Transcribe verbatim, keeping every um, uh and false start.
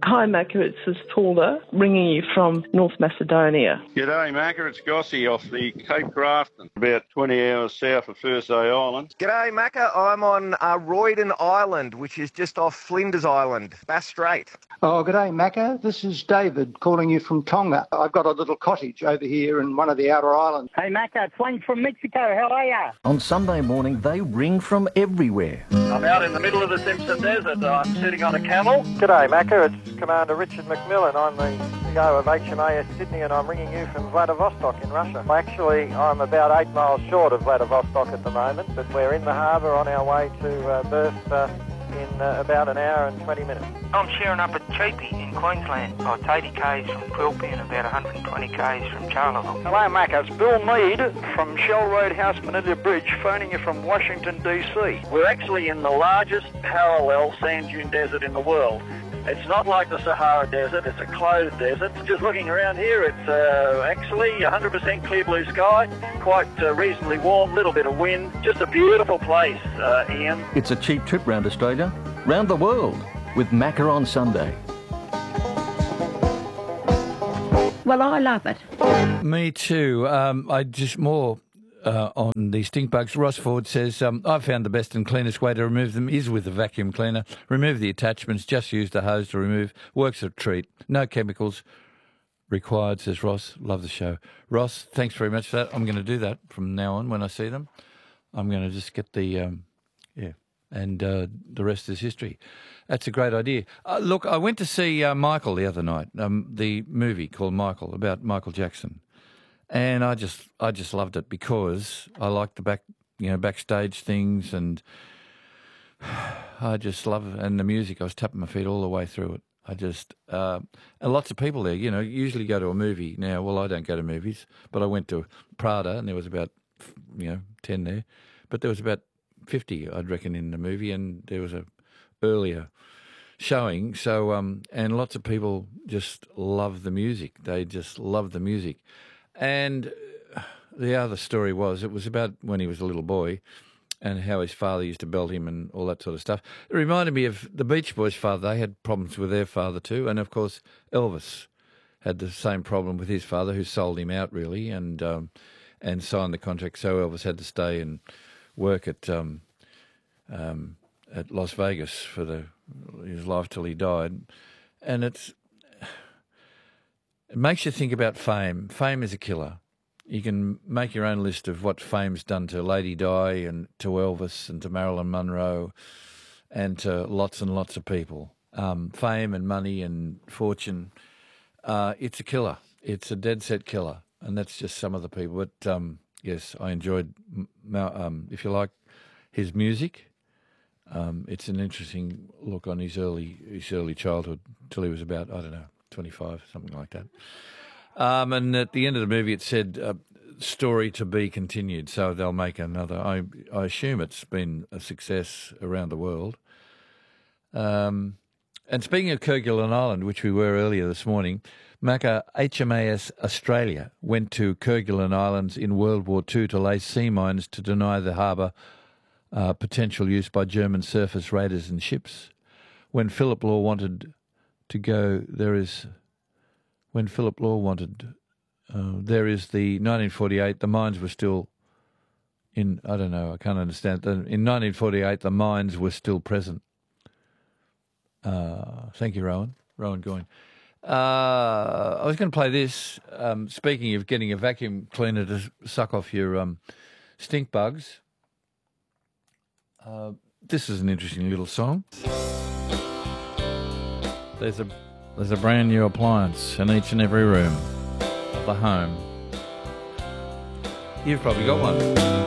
Hi, Macca. It's this Paula ringing you from North Macedonia. G'day, Macca. It's Gossie off the Cape Grafton, about twenty hours south of Thursday Island. G'day, Macca. I'm on uh, Royden Island, which is just off Flinders Island, Bass Strait. Oh, g'day, Macca. This is David calling you from Tonga. I've got a little cottage over here in one of the outer islands. Hey, Macca. It's Wayne from Mexico. How are ya? On Sunday morning, they ring from everywhere. I'm out in the middle of the Simpson Desert. I'm sitting on a camel. G'day, Macca. It's Commander Richard McMillan. I'm the C E O of H M A S Sydney, and I'm ringing you from Vladivostok in Russia. Actually, I'm about eight miles short of Vladivostok at the moment, but we're in the harbour on our way to uh, Berth uh, in uh, about an hour and twenty minutes. I'm sharing up at Cheapy in Queensland. Oh, it's eighty k's from Quilpie and about one hundred twenty k's from Charleville. Hello, Macca. It's Bill Mead from Shell Road House Manila Bridge, phoning you from Washington, D C. We're actually in the largest parallel sand dune desert in the world. It's not like the Sahara Desert, it's a closed desert. Just looking around here, it's uh, actually one hundred percent clear blue sky, quite uh, reasonably warm, little bit of wind. Just a beautiful place, uh, Ian. It's a cheap trip round Australia, round the world, with Macca on Sunday. Well, I love it. Me too. Um, I just more... Uh, on the stink bugs, Ross Ford says, um, I've found the best and cleanest way to remove them is with a vacuum cleaner. Remove the attachments, just use the hose to remove. Works a treat. No chemicals required, says Ross. Love the show. Ross, thanks very much for that. I'm going to do that from now on when I see them. I'm going to just get the, um, yeah, and uh, the rest is history. That's a great idea. Uh, look, I went to see uh, Michael the other night, um, the movie called Michael, about Michael Jackson. And I just, I just loved it because I like the back, you know, backstage things, and I just love it. And the music. I was tapping my feet all the way through it. I just, uh, and lots of people there. You know, usually go to a movie now. Well, I don't go to movies, but I went to Prada, and there was about, you know, ten there, but there was about fifty, I'd reckon, in the movie, and there was a earlier showing. So, um, and lots of people just love the music. They just love the music. And the other story was, it was about when he was a little boy and how his father used to belt him and all that sort of stuff. It reminded me of the Beach Boys' father. They had problems with their father too. And, of course, Elvis had the same problem with his father, who sold him out, really, and um, and signed the contract. So Elvis had to stay and work at um, um, at Las Vegas for the his life till he died. And it's... It makes you think about fame. Fame is a killer. You can make your own list of what fame's done to Lady Di and to Elvis and to Marilyn Monroe and to lots and lots of people. Um, fame and money and fortune, uh, it's a killer. It's a dead set killer. And that's just some of the people. But, um, yes, I enjoyed, um, if you like, his music. Um, it's an interesting look on his early his early childhood till he was about, I don't know, twenty-five, something like that. Um, and at the end of the movie, it said, uh, story to be continued. So they'll make another. I, I assume it's been a success around the world. Um, and speaking of Kerguelen Island, which we were earlier this morning, Macca, H M A S Australia went to Kerguelen Islands in World War Two to lay sea mines to deny the harbour uh, potential use by German surface raiders and ships. When Philip Law wanted to go, there is, when Philip Law wanted, uh, there is the nineteen forty-eight, the mines were still in, I don't know, I can't understand. In nineteen forty-eight, the mines were still present. Uh, thank you, Rowan. Rowan Goyne. Uh, I was going to play this, um, speaking of getting a vacuum cleaner to suck off your um, stink bugs. Uh, this is an interesting little song. There's a there's a brand new appliance in each and every room of the home. You've probably got one.